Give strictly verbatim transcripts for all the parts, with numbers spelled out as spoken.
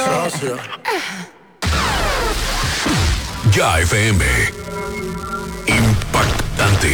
Gracias. Ya F M. Impactante.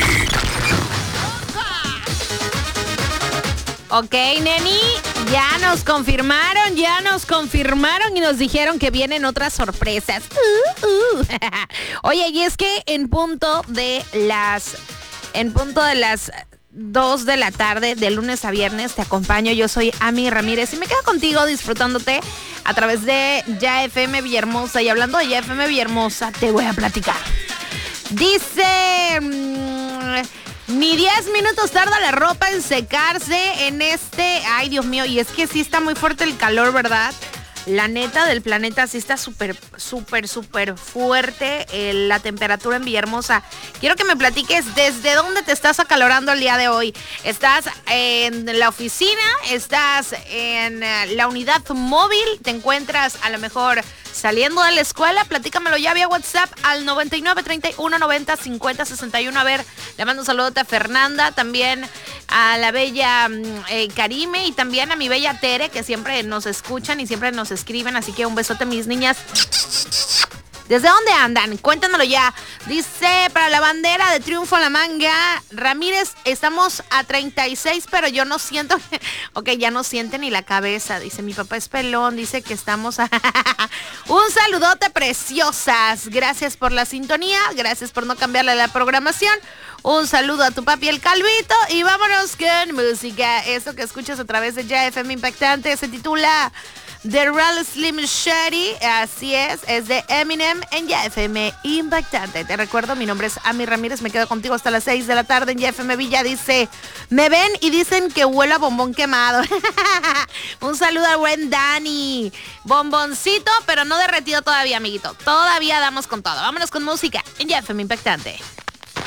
Ok, neni, ya nos confirmaron, ya nos confirmaron y nos dijeron que vienen otras sorpresas. Uh, uh. Oye, y es que en punto de las, en punto de las dos de la tarde, de lunes a viernes, te acompaño. Yo soy Ami Ramírez y me quedo contigo disfrutándote a través de Ya F M Villahermosa. Y hablando de Ya F M Villahermosa, te voy a platicar. Dice... Mmm, Ni diez minutos tarda la ropa en secarse en este... Ay, Dios mío, y es que sí está muy fuerte el calor, ¿verdad? La neta del planeta sí está súper, súper, súper fuerte eh, la temperatura en Villahermosa. Quiero que me platiques desde dónde te estás acalorando el día de hoy. ¿Estás en la oficina? ¿Estás en eh, la unidad móvil? ¿Te encuentras a lo mejor saliendo de la escuela? Platícamelo ya vía WhatsApp al noventa y nueve, treinta y uno, noventa, cincuenta, sesenta y uno. A ver, le mando un saludote a Fernanda, también a la bella eh, Karime y también a mi bella Tere, que siempre nos escuchan y siempre nos escriben. Así que un besote, mis niñas. ¿Desde dónde andan? Cuéntanoslo ya. Dice, para la bandera de triunfo en la manga, Ramírez, estamos a treinta y seis, pero yo no siento... Ok, ya no siente ni la cabeza. Dice, mi papá es pelón, dice que estamos a... Un saludote, preciosas. Gracias por la sintonía, gracias por no cambiarle la programación. Un saludo a tu papi el Calvito y vámonos con música. Esto que escuchas a través de Ya F M Impactante se titula The Real Slim Shady, así es, es de Eminem en Ya F M Impactante. Te recuerdo, mi nombre es Ami Ramírez, me quedo contigo hasta las seis de la tarde en Ya F M Villa. Dice, me ven y dicen que huele a bombón quemado. Un saludo al buen Dani. Bomboncito, pero no derretido todavía, amiguito. Todavía damos con todo. Vámonos con música en Ya F M Impactante.